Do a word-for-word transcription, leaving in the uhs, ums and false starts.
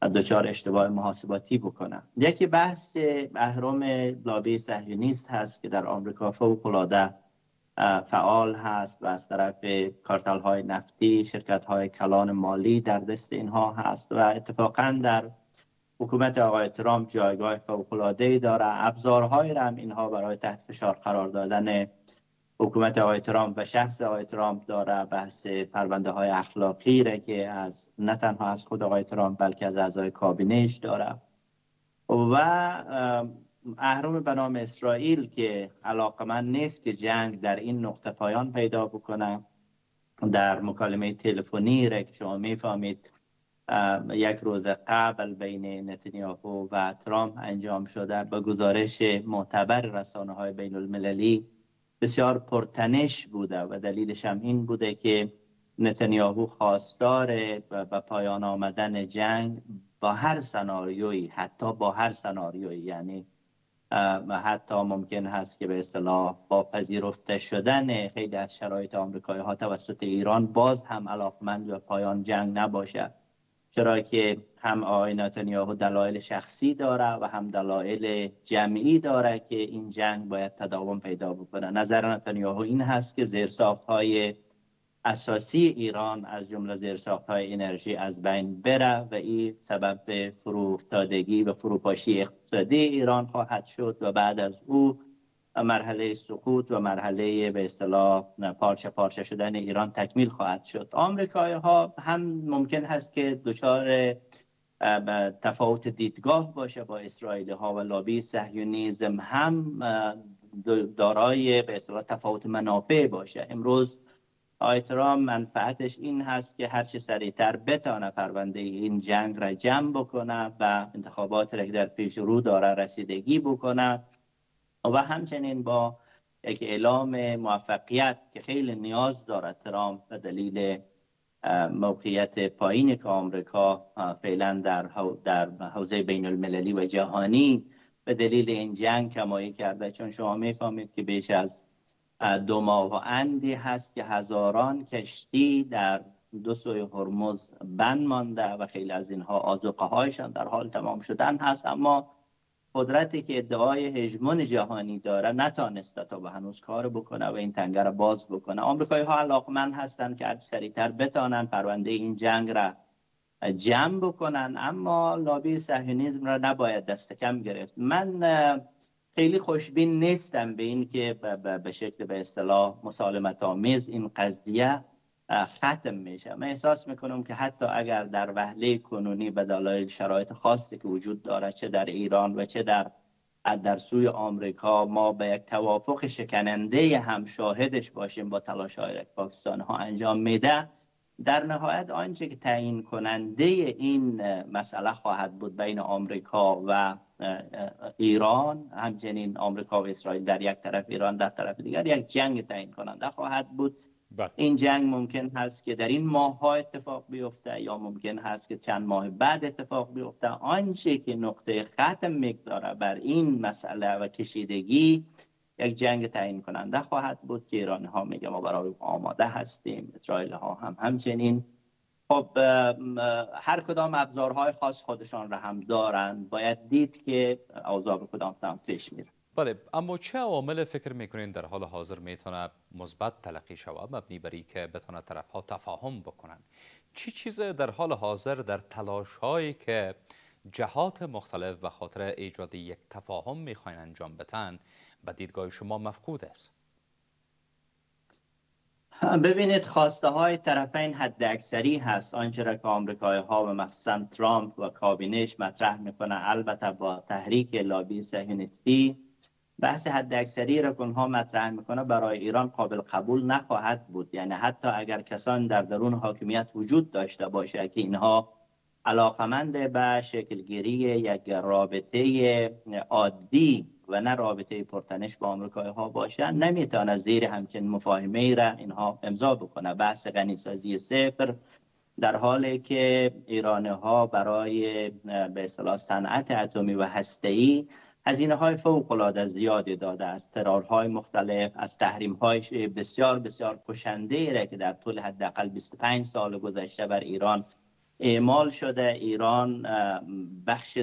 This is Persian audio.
دچار اشتباه محاسباتی بکنه. یکی بحث اهرم لابی صهیونیست هست که در آمریکا فوق‌العاده فعال هست و از طرف کارتل های نفتی، شرکت های کلان مالی در دست اینها هست و اتفاقا در حکومت آقای ترامپ جایگاه فوق‌العاده‌ای داره. ابزارهایی را هم اینها برای تحت فشار قرار دادن حکومت آقای ترامپ و شخص آقای ترامپ داره. بحث پرونده های اخلاقی را که از نه تنها از خود آقای ترامپ بلکه از اعضای کابینه‌اش داره و اهرم به نام اسرائیل که علاقمند نیست که جنگ در این نقطه پایان پیدا بکنه. در مکالمه تلفنی را که شما میفهمید یک روز قبل بین نتانیاهو و ترامپ انجام شده، به گزارش معتبر رسانه های بین المللی بسیار پرتنش بوده و دلیلش هم این بوده که نتانیاهو خواستار به پایان آمدن جنگ با هر سناریویی، حتی با هر سناریویی، یعنی حتی ممکن هست که به اصطلاح با پذیرفته شدن خیلی از شرایط آمریکایی ها توسط ایران باز هم علاقمند به پایان جنگ نباشه، چرا که هم آقای نتانیاهو دلایل شخصی داره و هم دلایل جمعی داره که این جنگ باید تداوم پیدا بکنه. نظر نتانیاهو این هست که زیرساخت‌های اساسی ایران از جمله زیرساخت‌های انرژی از بین بره و این سبب فروافتادگی و فروپاشی اقتصادی ایران خواهد شد و بعد از او مرحله سقوط و مرحله به اصطلاح پارچه پارچه شدن ایران تکمیل خواهد شد. آمریکایی ها هم ممکن هست که دچار تفاوت دیدگاه باشه با اسرائیلی ها و لابی صهیونیسم هم دارای به اصطلاح تفاوت منافع باشه. امروز آقای ترامپ منفعتش این هست که هرچه سریعتر بتانه پرونده این جنگ را جمع بکنه و انتخابات را در پیش رو داره رسیدگی بکنه و همچنین با یک اعلام موفقیت که خیلی نیاز دارد ترامپ به دلیل موقعیت پایینی که آمریکا فعلا در در حوزه بین المللی و جهانی به دلیل این جنگ کمایی کرده، چون شما میفهمید که بیش از دو ماه و اندی هست که هزاران کشتی در دو سوی هرمز بند مانده و خیلی از اینها آذوقه هایشان در حال تمام شدن هست، اما قدرتی که ادعای هژمون جهانی داره نتانسته تا به هنوز کار بکنه و این تنگه را باز بکنه. آمریکایی ها علاقمند هستند که هر سریعتر بتانن پرونده این جنگ را جمع بکنن، اما لابی صهیونیسم را نباید دست کم گرفت. من خیلی خوشبین نیستم به این که به شکل به اصطلاح مسالمت آمیز این قضیه ختم میشه. من احساس میکنم که حتی اگر در وهله کنونی به دلایل شرایط خاصی که وجود داره، چه در ایران و چه در در سوی آمریکا، ما به یک توافق شکننده هم شاهدش باشیم با تلاش‌هایی که پاکستان ها انجام میده، در نهایت آنچه که تعیین کننده این مسئله خواهد بود بین آمریکا و ایران، همچنین آمریکا و اسرائیل در یک طرف، ایران در طرف دیگر، یک جنگ تعیین کننده خواهد بود. بله. این جنگ ممکن هست که در این ماه ها اتفاق بیفته یا ممکن هست که چند ماه بعد اتفاق بیفته. آنچه که نقطه ختم میگذاره بر این مسئله و کشیدگی یک جنگ تعیین کننده خواهد بود که ایرانی ها میگه ما برای آماده هستیم، اسرائیل ها هم همچنین. خب هر کدام ابزارهای خاص خودشان را هم دارند، باید دید که اوضاع به کدام سمت پیش میره. بله، اما چه عوامل فکر میکنین در حال حاضر میتونه مثبت تلقی شود مبنی بر اینکه بتونه طرفها تفاهم بکنن؟ چی چیز در حال حاضر در تلاش هایی که جهات مختلف به خاطر ایجاد یک تفاهم میخواین انجام بدن به دیدگاه شما مفقود است؟ ببینید، خواسته های طرفین حد اکثری هست. آنچه را که آمریکایی ها و مخصوصا ترامپ و کابینهش مطرح میکنه، البته با تحریک لابی صهیونیستی، بحث حد اکثری را که اونها مطرح میکنه برای ایران قابل قبول نخواهد بود. یعنی حتی اگر کسان در درون حاکمیت وجود داشته باشه که اینها علاقمند به شکلگیری یک رابطه عادی و نه رابطه پرتنش با آمریکایی ها باشن، نمیتونه زیر همچین مفاهمه ای را اینها امضا بکنه. بحث غنیسازی صفر، در حالی که ایرانی ها برای به اصطلاح صنعت اتمی و هسته‌ای هزینه های فوق العاده زیادی داده است، ترورهای مختلف، از تحریم های بسیار بسیار کشنده ای را که در طول حداقل بیست و پنج سال گذشته بر ایران اعمال شده. ایران بخش